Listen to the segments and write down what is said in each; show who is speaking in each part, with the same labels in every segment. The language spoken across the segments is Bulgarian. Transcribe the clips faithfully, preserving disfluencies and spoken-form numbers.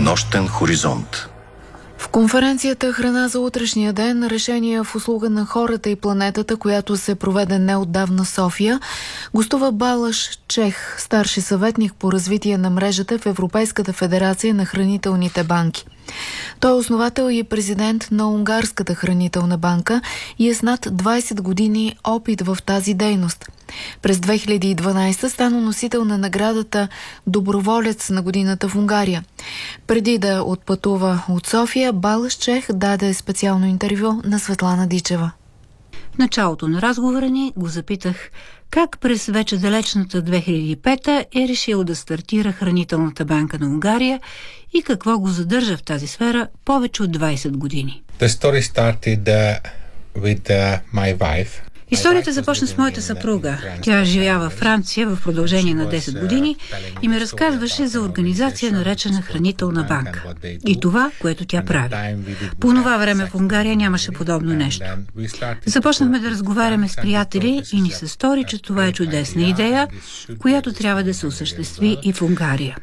Speaker 1: Нощен хоризонт.
Speaker 2: В конференцията "Храна за утрешния ден. Решения в услуга на хората и планетата", която се проведе неотдавна в София, гостува Балаш Чех, старши съветник по развитие на мрежата в Европейската федерация на хранителните банки. Той е основател и президент на Унгарската хранителна банка и е с над двайсет години опит в тази дейност. През две хиляди и дванайсета стана носител на наградата "Доброволец на годината в Унгария". Преди да отпътува от София, Балаш Чех даде специално интервю на Светлана Дичева.
Speaker 3: В началото на разговора ни го запитах как през вече далечната две хиляди и пета е решил да стартира Хранителната банка на Унгария и какво го задържа в тази сфера повече от двайсет години.
Speaker 4: The story started uh, with uh, my wife.
Speaker 3: Историята започна с моята съпруга. Тя живя във Франция в продължение на десет години и ми разказваше за организация, наречена Хранителна банка. И това, което тя прави. По това време в Унгария нямаше подобно нещо. Започнахме да разговаряме с приятели и ни се стори, че това е чудесна идея, която трябва да се осъществи и в Унгария.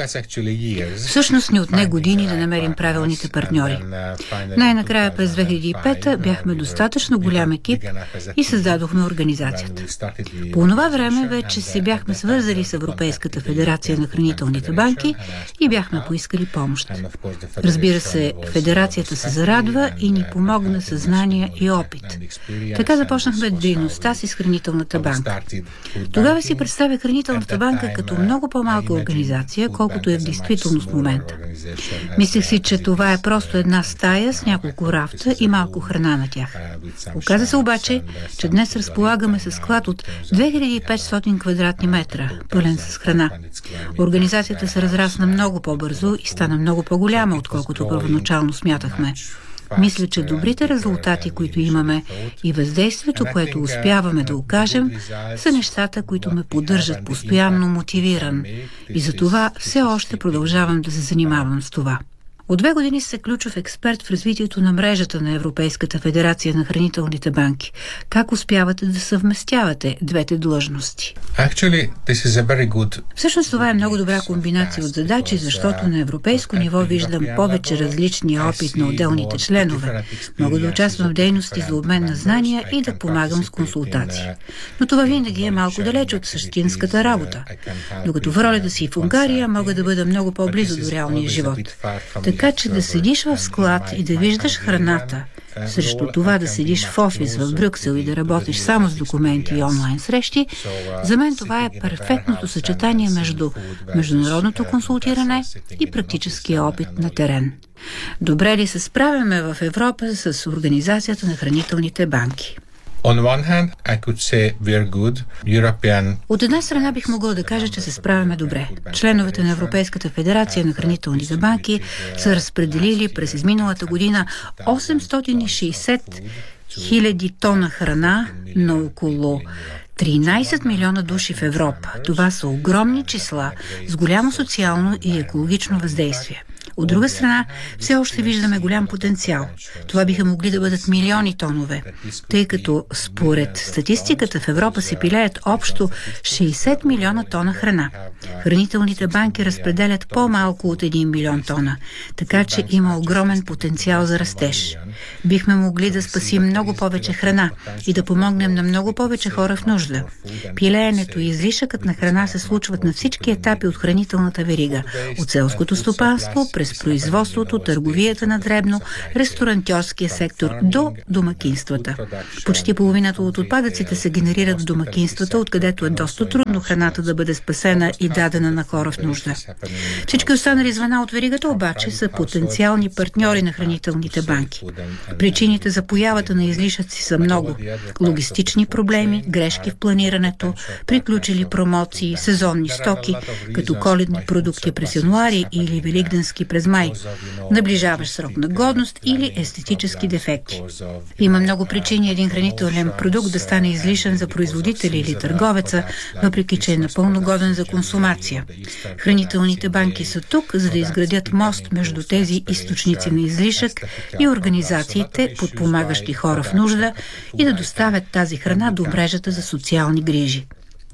Speaker 3: Всъщност ни отне години да намерим правилните партньори. Най-накрая през две хиляди и пета бяхме достатъчно голям екип и се създадохме организацията. По това време вече се бяхме свързали с Европейската федерация на хранителните банки и бяхме поискали помощ. Разбира се, федерацията се зарадва и ни помогна със знания и опит. Така започнахме дейността си с Хранителната банка. Тогава си представя Хранителната банка като много по-малка организация, колкото е в действителност в момента. Мислех си, че това е просто една стая с няколко рафта и малко храна на тях. Оказа се обаче, че днес разполагаме с склад от две хиляди и петстотин квадратни метра, пълен с храна. Организацията се разрасна много по-бързо и стана много по-голяма, отколкото първоначално смятахме. Мисля, че добрите резултати, които имаме, и въздействието, което успяваме да окажем, са нещата, които ме поддържат постоянно мотивиран. И за това все още продължавам да се занимавам с това. От две години сте ключов експерт в развитието на мрежата на Европейската федерация на хранителните банки. Как успявате да съвместявате двете длъжности?
Speaker 4: Actually, this is a very good...
Speaker 3: Всъщност това е много добра комбинация от задачи, защото на европейско ниво виждам повече различния опит на отделните членове. Мога да участвам в дейности за обмен на знания и да помагам с консултации. Но това винаги е малко далеч от същинската работа. Докато в ролята си в Унгария мога да бъда много по-близо до реалния живот. Така че да седиш в склад и да виждаш храната, срещу това да седиш в офис в Брюксел и да работиш само с документи и онлайн срещи, за мен това е перфектното съчетание между международното консултиране и практическия опит на терен. Добре ли се справяме в Европа с организацията на хранителните банки?
Speaker 4: On one hand, I could say we're good. European...
Speaker 3: От една страна бих могъл да кажа, че се справяме добре. Членовете на Европейската федерация на хранителните банки са разпределили през изминалата година осемстотин и шейсет хиляди тона храна на около тринайсет милиона души в Европа. Това са огромни числа с голямо социално и екологично въздействие. От друга страна, все още виждаме голям потенциал. Това биха могли да бъдат милиони тонове, тъй като според статистиката в Европа се пилеят общо шейсет милиона тона храна. Хранителните банки разпределят по-малко от един милион тона, така че има огромен потенциал за растеж. Бихме могли да спасим много повече храна и да помогнем на много повече хора в нужда. Пилеенето и излишъкът на храна се случват на всички етапи от хранителната верига, от селското стопанство, през производството, търговията на дребно, ресторантьорския сектор до домакинствата. Почти половината от отпадъците се генерират в домакинствата, откъдето е доста трудно храната да бъде спасена и дадена на хора в нужда. Всички останали звена от веригата обаче са потенциални партньори на хранителните банки. Причините за появата на излишъци са много. Логистични проблеми, грешки в планирането, приключили промоции, сезонни стоки, като коледни продукти през януари или великденски през май, наближаващ срок на годност или естетически дефекти. Има много причини един хранителен продукт да стане излишен за производителя или търговеца, въпреки че е напълно годен за консумация. Хранителните банки са тук, за да изградят мост между тези източници на излишък и организациите, подпомагащи хора в нужда, и да доставят тази храна до мрежата за социални грижи.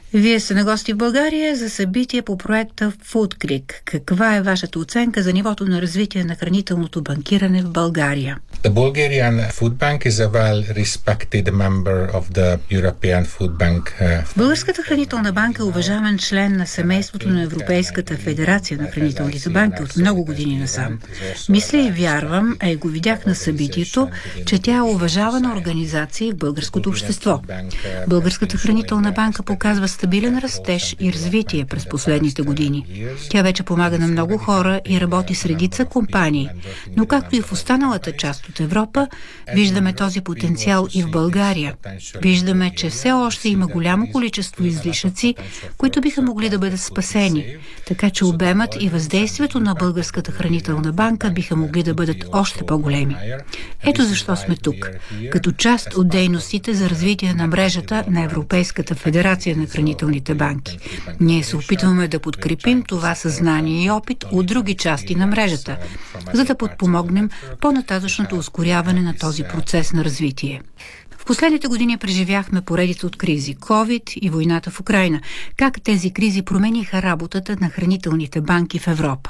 Speaker 3: Вие сте на гости в България за събитие по проекта FoodClick. Каква е вашата оценка за нивото на развитие на хранителното банкиране в България?
Speaker 4: The Bulgarian Food Bank is a well-respected member of the European Food Bank. Uh,
Speaker 3: Българската хранителна банка е уважаван член на семейството на Европейската федерация на хранителните банки от много години насам. Мисля и вярвам, а и го видях на събитието, че тя е уважавана организация в българското общество. Българската хранителна банка показва стабилен растеж и развитие през последните години. Тя вече помага на много хора и работи с редица компании, но както и в останалата част от Европа, виждаме този потенциал и в България. Виждаме, че все още има голямо количество излишъци, които биха могли да бъдат спасени, така че обемът и въздействието на Българската хранителна банка биха могли да бъдат още по-големи. Ето защо сме тук, като част от дейностите за развитие на мрежата на Европейската федерация на хранителните банки. Ние се опитваме да подкрепим това съзнание и опит от други части на мрежата, за да подпомогнем по-нататъчното ускоряване на този процес на развитие. В последните години преживяхме поредица от кризи – COVID и войната в Украйна. Как тези кризи промениха работата на хранителните банки в Европа?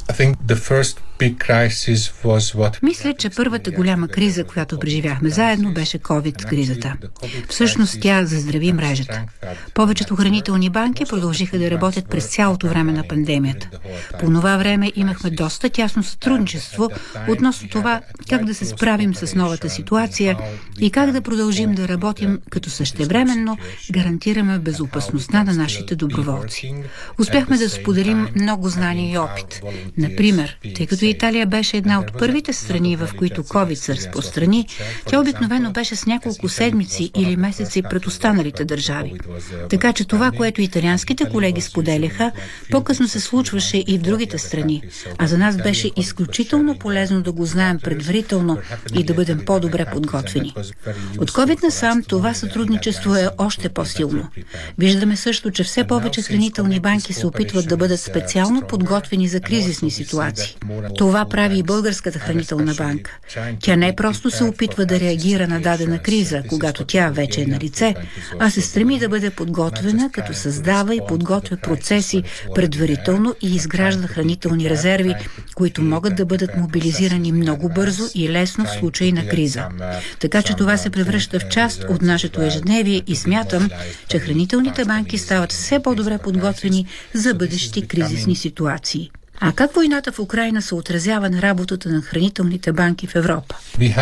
Speaker 3: Мисля, че първата голяма криза, която преживяхме заедно, беше COVID-кризата. Всъщност тя заздрави мрежата. Повечето хранителни банки продължиха да работят през цялото време на пандемията. По това време имахме доста тясно сътрудничество относно това как да се справим с новата ситуация и как да продължим да работим, като същевременно гарантираме безопасността на нашите доброволци. Успяхме да споделим много знания и опит. Например, тъй като Италия беше една от първите страни, в които COVID се разпространи, тя обикновено беше с няколко седмици или месеци пред останалите държави. Така че това, което италианските колеги споделяха, по-късно се случваше и в другите страни, а за нас беше изключително полезно да го знаем предварително и да бъдем по-добре подготвени. От COVID насам това сътрудничество е още по-силно. Виждаме също, че все повече хранителни банки се опитват да бъдат специално подготвени за кризисни ситуации. Това прави и Българската хранителна банка. Тя не просто се опитва да реагира на дадена криза, когато тя вече е на лице, а се стреми да бъде подготвена, като създава и подготвя процеси предварително и изгражда хранителни резерви, които могат да бъдат мобилизирани много бързо и лесно в случай на криза. Така че това се превръща в част от нашето ежедневие и смятам, че хранителните банки стават все по-добре подготвени за бъдещи кризисни ситуации. А как войната в Украйна се отразява на работата на хранителните банки в Европа?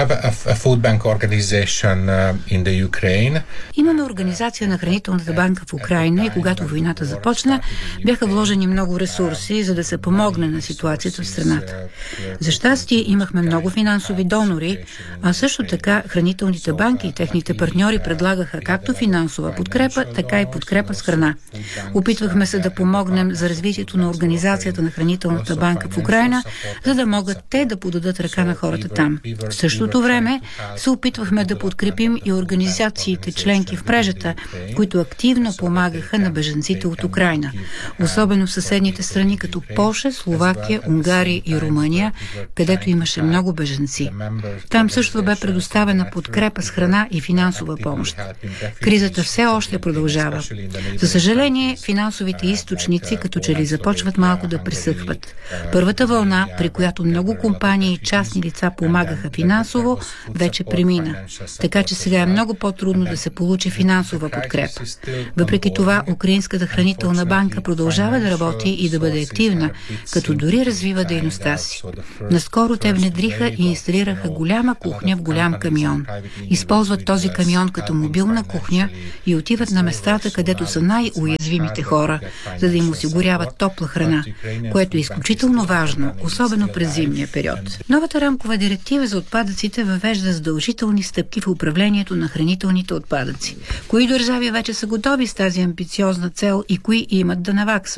Speaker 3: Имаме организация на хранителната банка в Украйна и когато войната започна, бяха вложени много ресурси, за да се помогне на ситуацията в страната. За щастие имахме много финансови донори, а също така хранителните банки и техните партньори предлагаха както финансова подкрепа, така и подкрепа с храна. Опитвахме се да помогнем за развитието на организацията на хранителната банка в Украйна, за да могат те да подадат ръка на хората там. В същото време се опитвахме да подкрепим и организациите членки в мрежата, които активно помагаха на бежанците от Украйна, особено в съседните страни като Полша, Словакия, Унгария и Румъния, където имаше много бежанци. Там също бе предоставена подкрепа с храна и финансова помощ. Кризата все още продължава. За съжаление, финансовите източници като че ли започват малко да пресъхват. Първата вълна, при която много компании и частни лица помагаха финансово, вече премина. Така че сега е много по-трудно да се получи финансова подкрепа. Въпреки това, Украинската хранителна банка продължава да работи и да бъде активна, като дори развива дейността си. Наскоро те внедриха и инсталираха голяма кухня в голям камион. Използват този камион като мобилна кухня и отиват на местата, където са най-уязвимите хора, за да им осигуряват топла храна, което е изключително важно, особено през зимния период. Новата рамкова директива за отпадъците въвежда задължителни стъпки в управлението на хранителните отпадъци. Кои държави вече са готови с тази амбициозна цел и кои имат да наваксват?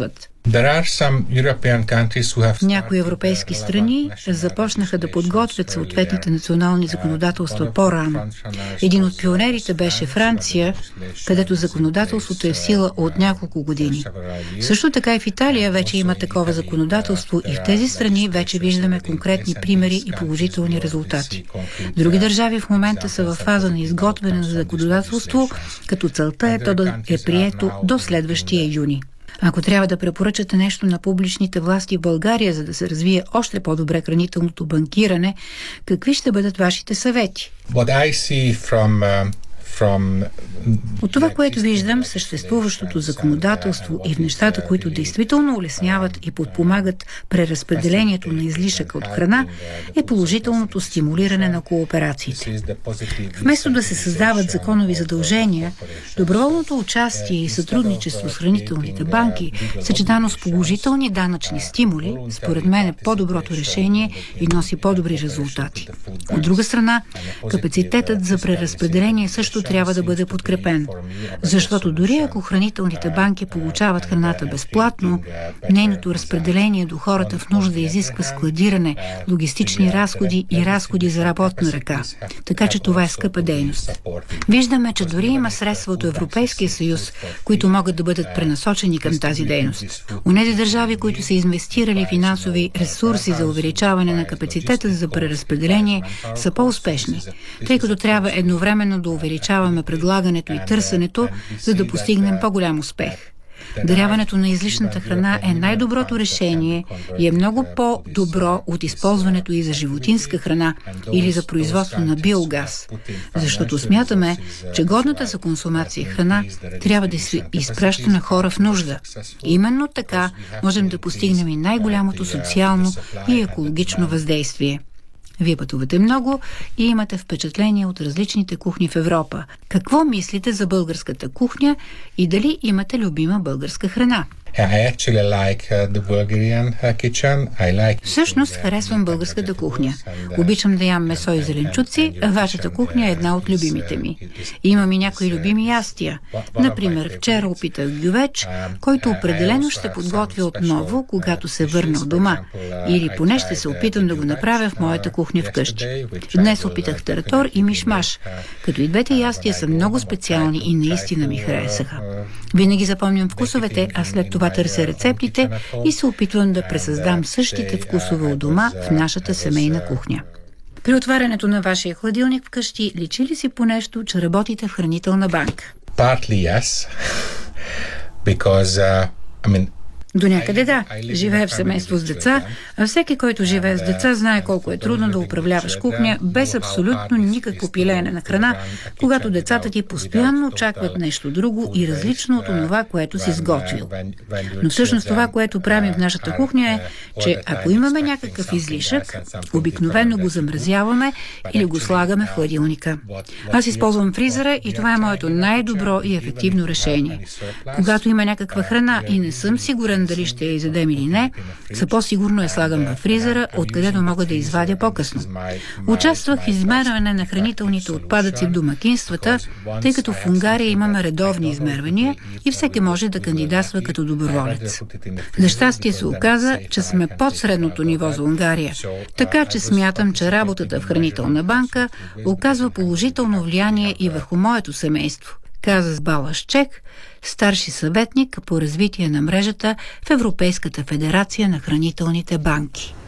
Speaker 3: Някои европейски страни започнаха да подготвят съответните национални законодателства по-рано. Един от пионерите беше Франция, където законодателството е в сила от няколко години. Също така и в Италия вече има такова законодателство и в тези страни вече виждаме конкретни примери и положителни резултати. Други държави в момента са в фаза на изготвяне на законодателство, като целта е то да е прието до следващия юни. Ако трябва да препоръчате нещо на публичните власти в България, за да се развие още по-добре хранителното банкиране, какви ще бъдат вашите съвети? От това, което виждам, съществуващото законодателство и в нещата, които действително улесняват и подпомагат преразпределението на излишъка от храна, е положителното стимулиране на кооперациите. Вместо да се създават законови задължения, доброволното участие и сътрудничество с хранителните банки, съчетано с положителни данъчни стимули, според мен е по-доброто решение и носи по-добри резултати. От друга страна, капацитетът за преразпределение също трябва да бъде подкрепен. Защото дори ако хранителните банки получават храната безплатно, нейното разпределение до хората в нужда изисква складиране, логистични разходи и разходи за работна ръка. Така че това е скъпа дейност. Виждаме, че дори има средства от Европейския съюз, които могат да бъдат пренасочени към тази дейност. Онези държави, които са инвестирали финансови ресурси за увеличаване на капацитета за преразпределение, са по-успешни, тъй като трябва едновременно да увеличаваме предлагането и търсенето, за да постигнем по-голям успех. Даряването на излишната храна е най-доброто решение и е много по-добро от използването и за животинска храна или за производство на биогаз, защото смятаме, че годната за консумация храна трябва да се изпраща на хора в нужда. Именно така можем да постигнем и най-голямото социално и екологично въздействие. Вие пътувате много и имате впечатление от различните кухни в Европа. Какво мислите за българската кухня и дали имате любима българска храна? Всъщност харесвам българската кухня. Обичам да ям месо и зеленчуци, а вашата кухня е една от любимите ми. Имам и някои любими ястия. Например, вчера опитах гювеч, който определено ще подготвя отново, когато се върна от дома. Или поне ще се опитам да го направя в моята кухня вкъщи. Днес опитах таратор и мишмаш, като и двете ястия са много специални и наистина ми харесаха. Винаги запомням вкусовете, а след това търся рецептите и се опитвам да пресъздам същите вкусове у дома в нашата семейна кухня. При отварянето на вашия хладилник вкъщи, личи ли си по нещо, че работите в хранителна банка?
Speaker 4: Partly yes, because uh, I mean
Speaker 3: До някъде да. Живее в семейство с деца, а всеки, който живее с деца, знае колко е трудно да управляваш кухня без абсолютно никакво пилеене на храна, когато децата ти постоянно очакват нещо друго и различно от това, което си сготвил. Но всъщност това, което правим в нашата кухня е, че ако имаме някакъв излишък, обикновено го замразяваме или го слагаме в хладилника. Аз използвам фризера и това е моето най-добро и ефективно решение. Когато има някаква храна и не съм сигурен дали ще я изядем или не, са по-сигурно я слагам във фризера, откъдето мога да извадя по-късно. Участвах в измерване на хранителните отпадъци в домакинствата, тъй като в Унгария имаме редовни измервания и всеки може да кандидатства като доброволец. За щастие се оказа, че сме под средното ниво за Унгария, така че смятам, че работата в хранителна банка оказва положително влияние и върху моето семейство, каза Балаш Чех, старши съветник по развитие на мрежата в Европейската федерация на хранителните банки.